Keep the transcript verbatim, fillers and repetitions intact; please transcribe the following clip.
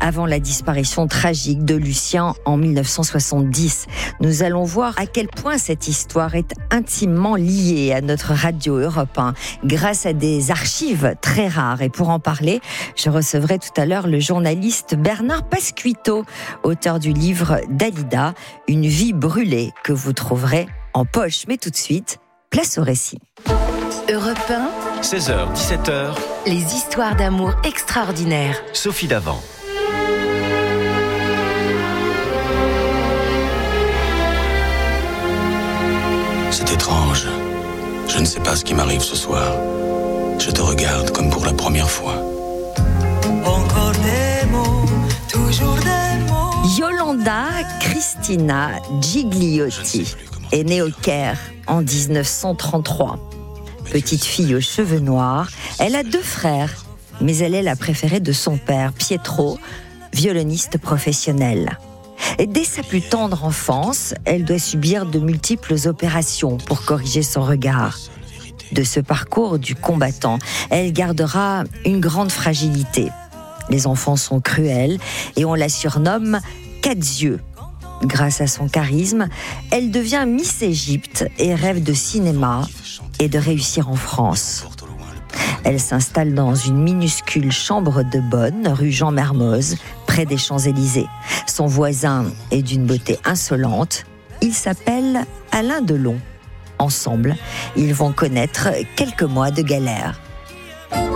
avant la disparition tragique de Lucien en mille neuf cent soixante-dix. Nous allons voir à quel point cette histoire est intimement liée à notre radio Europe un, grâce à des archives très rares. Et pour en parler, je recevrai tout à l'heure le journaliste Bernard Pasquito, auteur du livre Dalida, Une vie brûlée, que vous trouverez en poche. Mais tout de suite, place au récit. Europe un, seize heures dix-sept heures, les histoires d'amour extraordinaires. Sophie Davant. C'est étrange. Je ne sais pas ce qui m'arrive ce soir. Je te regarde comme pour la première fois. Encore des mots, toujours des mots. Yolanda Cristina Gigliotti est née au Caire en dix-neuf cent trente-trois. Petite fille aux cheveux noirs, elle a deux frères, mais elle est la préférée de son père, Pietro, violoniste professionnel. Et dès sa plus tendre enfance, elle doit subir de multiples opérations pour corriger son regard. De ce parcours du combattant, elle gardera une grande fragilité. Les enfants sont cruels et on la surnomme quatre yeux. Grâce à son charisme, elle devient Miss Égypte et rêve de cinéma et de réussir en France. Elle s'installe dans une minuscule chambre de bonne, rue Jean Mermoz, près des Champs-Élysées. Son voisin est d'une beauté insolente. Il s'appelle Alain Delon. Ensemble, ils vont connaître quelques mois de galère.